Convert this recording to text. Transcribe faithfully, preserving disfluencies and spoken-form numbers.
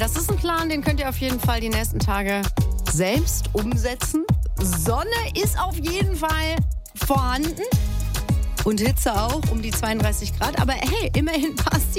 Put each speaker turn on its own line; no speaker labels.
Das ist ein Plan, den könnt ihr auf jeden Fall die nächsten Tage selbst umsetzen. Sonne ist auf jeden Fall vorhanden. Und Hitze auch, um die zweiunddreißig Grad. Aber hey, immerhin passt die